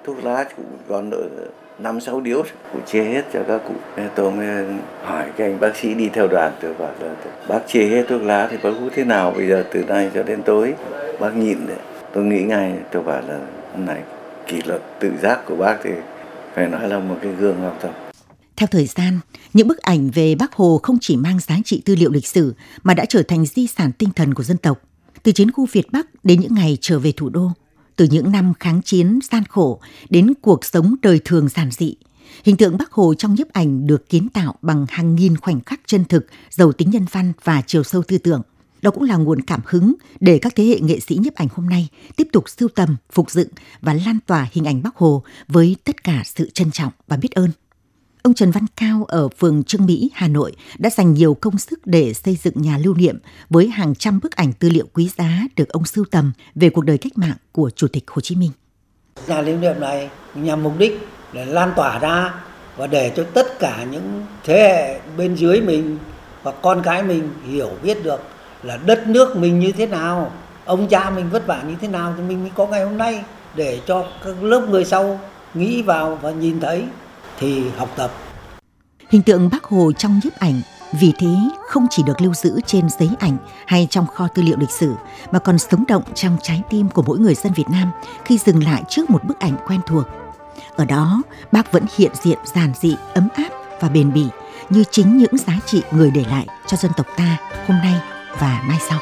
thuốc lá cũng còn đỡ 5-6 điếu, cụ chia hết cho các cụ. Nên tôi mới hỏi cái anh bác sĩ đi theo đoàn, tôi bảo là bác chia hết thuốc lá thì bác hút thế nào bây giờ từ nay cho đến tối? Bác nhịn đấy. Tôi nghĩ ngay, tôi bảo là này, kỷ luật tự giác của bác thì phải nói là một cái gương học tập. Theo thời gian, những bức ảnh về Bác Hồ không chỉ mang giá trị tư liệu lịch sử mà đã trở thành di sản tinh thần của dân tộc. Từ chiến khu Việt Bắc đến những ngày trở về thủ đô, từ những năm kháng chiến gian khổ đến cuộc sống đời thường giản dị, hình tượng Bác Hồ trong nhiếp ảnh được kiến tạo bằng hàng nghìn khoảnh khắc chân thực, giàu tính nhân văn và chiều sâu tư tưởng. Đó cũng là nguồn cảm hứng để các thế hệ nghệ sĩ nhiếp ảnh hôm nay tiếp tục sưu tầm, phục dựng và lan tỏa hình ảnh Bác Hồ với tất cả sự trân trọng và biết ơn. Ông Trần Văn Cao ở phường Trương Mỹ, Hà Nội đã dành nhiều công sức để xây dựng nhà lưu niệm với hàng trăm bức ảnh tư liệu quý giá được ông sưu tầm về cuộc đời cách mạng của Chủ tịch Hồ Chí Minh. Nhà lưu niệm này nhằm mục đích để lan tỏa ra và để cho tất cả những thế hệ bên dưới mình và con cái mình hiểu biết được là đất nước mình như thế nào, ông cha mình vất vả như thế nào thì mình mới có ngày hôm nay, để cho các lớp người sau nghĩ vào và nhìn thấy thì học tập. Hình tượng Bác Hồ trong nhiếp ảnh vì thế không chỉ được lưu giữ trên giấy ảnh hay trong kho tư liệu lịch sử mà còn sống động trong trái tim của mỗi người dân Việt Nam khi dừng lại trước một bức ảnh quen thuộc. Ở đó, Bác vẫn hiện diện giản dị, ấm áp và bền bỉ như chính những giá trị người để lại cho dân tộc ta hôm nay và mai sau.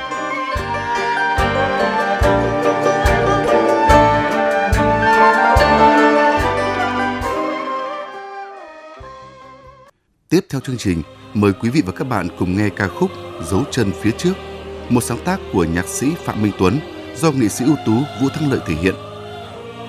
Tiếp theo chương trình, mời quý vị và các bạn cùng nghe ca khúc Dấu chân phía trước, một sáng tác của nhạc sĩ Phạm Minh Tuấn do nghệ sĩ ưu tú Vũ Thăng Lợi thể hiện.